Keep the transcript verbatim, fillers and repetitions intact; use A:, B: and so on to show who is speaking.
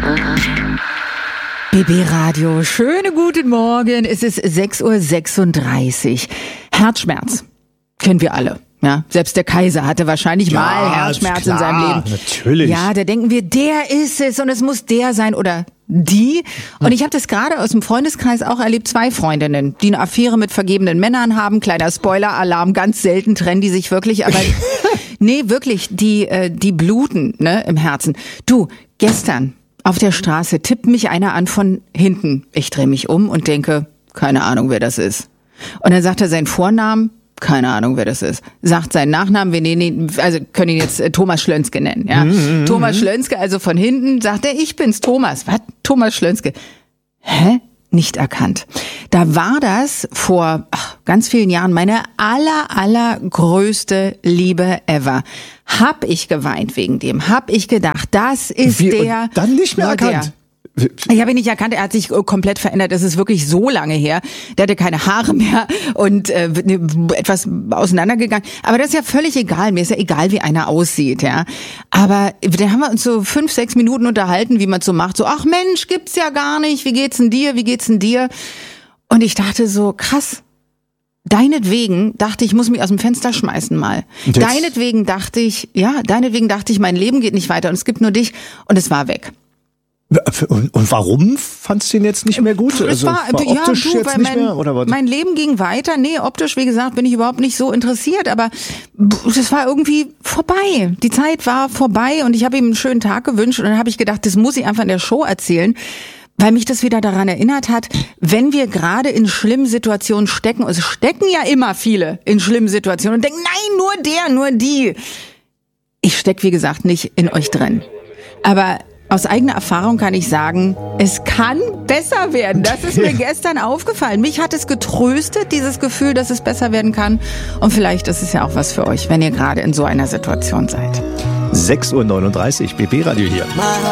A: B B Radio, schönen guten Morgen. Es ist sechs Uhr sechsunddreißig. Herzschmerz kennen wir alle. Ja, selbst der Kaiser hatte wahrscheinlich
B: ja,
A: mal Herzschmerz in seinem Leben.
B: Natürlich.
A: Ja, da denken wir, der ist es und es muss der sein oder die. Und ich habe das gerade aus dem Freundeskreis auch erlebt. Zwei Freundinnen, die eine Affäre mit vergebenen Männern haben. Kleiner Spoiler-Alarm, ganz selten trennen die sich wirklich. Aber nee, wirklich, die, äh, die bluten, ne, im Herzen. Du, gestern auf der Straße tippt mich einer an von hinten. Ich drehe mich um und denke, keine Ahnung, wer das ist. Und dann sagt er seinen Vornamen, keine Ahnung, wer das ist. Sagt seinen Nachnamen, wir nennen ihn, also können ihn jetzt äh, Thomas Schlönske nennen. Ja? Mhm, Thomas Schlönske, also von hinten, sagt er, ich bin's, Thomas. Was? Thomas Schlönske. Hä? Nicht erkannt. Da war das vor ach, ganz vielen Jahren meine aller, allergrößte Liebe ever. Hab ich geweint wegen dem. Hab ich gedacht, das ist
B: Wie,
A: der.
B: Und dann nicht mehr erkannt.
A: Der. Ich habe ihn nicht erkannt, er hat sich komplett verändert. Das ist wirklich so lange her. Der hatte keine Haare mehr und äh, etwas auseinandergegangen. Aber das ist ja völlig egal. Mir ist ja egal, wie einer aussieht, ja. Aber da haben wir uns so fünf, sechs Minuten unterhalten, wie man so macht. So, ach Mensch, gibt's ja gar nicht. Wie geht's denn dir? Wie geht's denn dir? Und ich dachte so, krass. Deinetwegen dachte ich, ich muss mich aus dem Fenster schmeißen mal.
B: Und jetzt?
A: Deinetwegen dachte ich, ja, deinetwegen dachte ich, mein Leben geht nicht weiter und es gibt nur dich. Und es war weg.
B: Und, und warum fandst du ihn jetzt nicht mehr gut?
A: Es
B: Also
A: war,
B: war
A: ja,
B: optisch
A: du,
B: jetzt
A: weil
B: nicht
A: mein,
B: mehr oder was?
A: Mein Leben ging weiter. Nee, optisch, wie gesagt, bin ich überhaupt nicht so interessiert. Aber das war irgendwie vorbei. Die Zeit war vorbei und ich habe ihm einen schönen Tag gewünscht. Und dann habe ich gedacht, das muss ich einfach in der Show erzählen, weil mich das wieder daran erinnert hat, wenn wir gerade in schlimmen Situationen stecken, und es stecken ja immer viele in schlimmen Situationen und denken, nein, nur der, nur die. Ich steck, wie gesagt, nicht in euch drin. Aber aus eigener Erfahrung kann ich sagen, es kann besser werden. Das ist mir gestern aufgefallen. Mich hat es getröstet, dieses Gefühl, dass es besser werden kann. Und vielleicht ist es ja auch was für euch, wenn ihr gerade in so einer Situation seid.
B: sechs Uhr neununddreißig, B B Radio hier.